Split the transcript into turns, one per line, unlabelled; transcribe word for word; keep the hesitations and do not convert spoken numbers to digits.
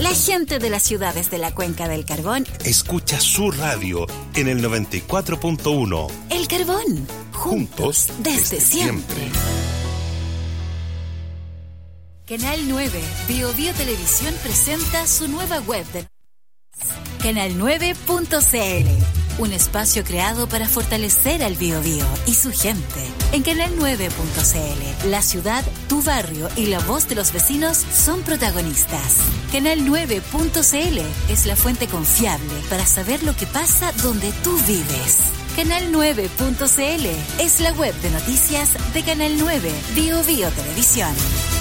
La gente de las ciudades de la Cuenca del Carbón
escucha su radio en el noventa y cuatro punto uno.
El Carbón, juntos desde, desde siempre. siempre. Canal nueve, Bio Bio Televisión presenta su nueva web de canal nueve punto c l, un espacio creado para fortalecer al Biobío y su gente. En canal nueve punto c l, la ciudad, tu barrio y la voz de los vecinos son protagonistas. canal nueve punto c l es la fuente confiable para saber lo que pasa donde tú vives. canal nueve punto c l es la web de noticias de Canal nueve, Bio Bio Televisión.